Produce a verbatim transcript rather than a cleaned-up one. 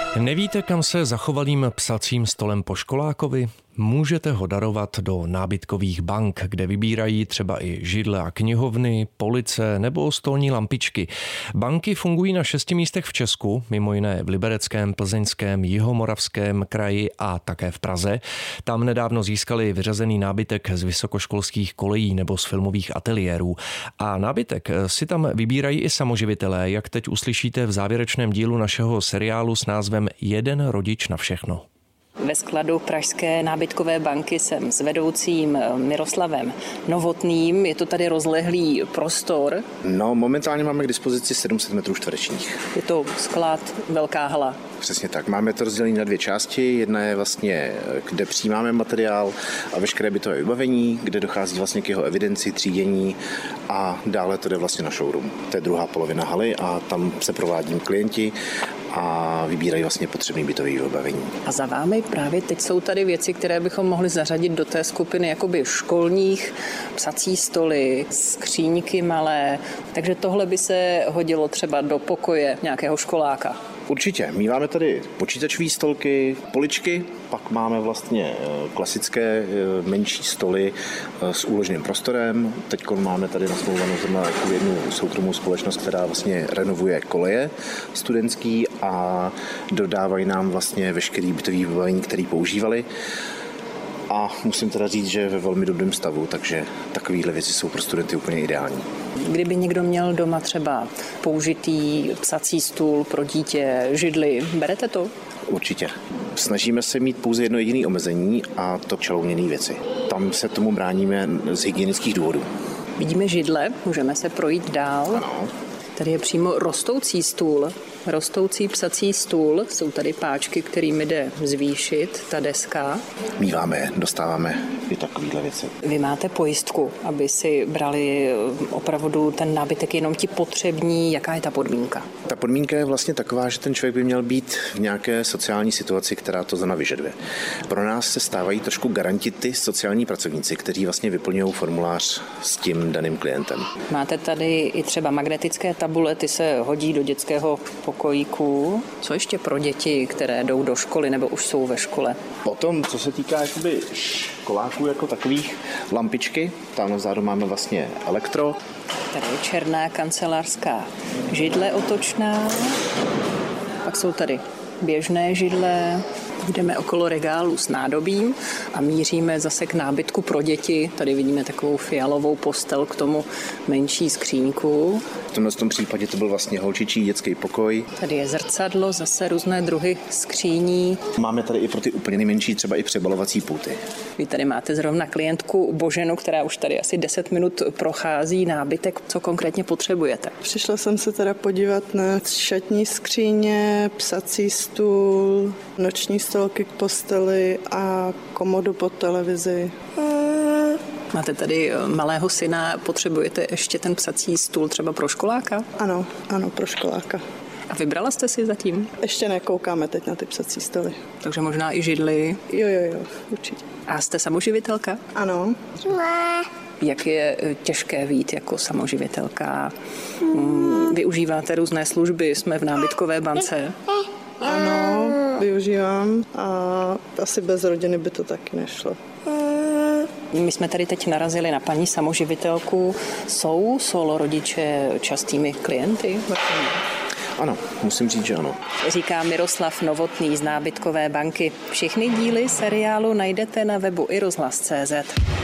Nevíte, kam se zachovalým psacím stolem po školákovi? Můžete ho darovat do nábytkových bank, kde vybírají třeba i židle a knihovny, police nebo stolní lampičky. Banky fungují na šesti místech v Česku, mimo jiné v Libereckém, Plzeňském, Jihomoravském kraji a také v Praze. Tam nedávno získali vyřazený nábytek z vysokoškolských kolejí nebo z filmových ateliérů. A nábytek si tam vybírají i samoživitelé, jak teď uslyšíte v závěrečném dílu našeho seriálu s názvem Jeden rodič na všechno. Ve skladu Pražské nábytkové banky jsem s vedoucím Miroslavem Novotným. Je to tady rozlehlý prostor. No, momentálně máme k dispozici sedm set metrů čtverečních. Je to sklad, velká hala. Přesně tak. Máme to rozdělené na dvě části. Jedna je vlastně, kde přijímáme materiál a veškeré bytové vybavení, kde dochází vlastně k jeho evidenci, třídění a dále to jde vlastně na showroom. To je druhá polovina haly a tam se provádím klienti a vybírají vlastně potřebné bytové vybavení. A za vámi právě teď jsou tady věci, které bychom mohli zařadit do té skupiny jakoby školních, psací stoly, skříňky malé, takže tohle by se hodilo třeba do pokoje nějakého školáka. Určitě. Míváme tady počítačové stolky, poličky, pak máme vlastně klasické menší stoly s úložným prostorem. Teď máme tady nasmlouvanou zrovna jako jednu soukromou společnost, která vlastně renovuje koleje studentský a dodávají nám vlastně veškerý bytový vybavení, který používali. A musím teda říct, že je ve velmi dobrém stavu, takže takovéhle věci jsou pro studenty úplně ideální. Kdyby někdo měl doma třeba použitý psací stůl pro dítě, židli, berete to? Určitě. Snažíme se mít pouze jedno jediné omezení a to čalouněné věci. Tam se tomu bráníme z hygienických důvodů. Vidíme židle, můžeme se projít dál. Ano. Tady je přímo rostoucí stůl, rostoucí psací stůl. Jsou tady páčky, kterými jde zvýšit ta deska. Míváme, dostáváme i takovéhle věci. Vy máte pojistku, aby si brali opravdu ten nábytek jenom ti potřební. Jaká je ta podmínka? Ta podmínka je vlastně taková, že ten člověk by měl být v nějaké sociální situaci, která to zrovna vyžaduje. Pro nás se stávají trošku garanti ty sociální pracovníci, kteří vlastně vyplňují formulář s tím daným klientem. Máte tady i třeba magnetické tabule, ty se hodí do dětského pokojíku. Co ještě pro děti, které jdou do školy nebo už jsou ve škole? Potom, co se týká jakoby školáků jako takových, lampičky, tam vzadu máme vlastně elektro. Tady je černá kancelářská židle otočná, pak jsou tady běžné židle. Jdeme okolo regálu s nádobím a míříme zase k nábytku pro děti. Tady vidíme takovou fialovou postel, k tomu menší skříňku. V tomhle tom případě to byl vlastně holčičí dětský pokoj. Tady je zrcadlo, zase různé druhy skříní. Máme tady i pro ty úplně nejmenší třeba i přebalovací pulty. Vy tady máte zrovna klientku Boženu, která už tady asi deset minut prochází nábytek. Co konkrétně potřebujete? Přišla jsem se teda podívat na šatní skříně, psací stůl, noční stolky k posteli a komodu pod televizi. Máte tady malého syna, potřebujete ještě ten psací stůl třeba pro školáka? Ano, ano, pro školáka. A vybrala jste si zatím? Ještě nekoukáme teď na ty psací stoly. Takže možná i židli? Jo, jo, jo, určitě. A jste samoživitelka? Ano. Jak je těžké být jako samoživitelka? Využíváte různé služby, jsme v nábytkové bance. Ano, využívám a asi bez rodiny by to taky nešlo. My jsme tady teď narazili na paní samoživitelku. Jsou solo rodiče častými klienty? Ano, musím říct, že ano. Říká Miroslav Novotný z nábytkové banky. Všechny díly seriálu najdete na webu i rozhlas tečka cé zet.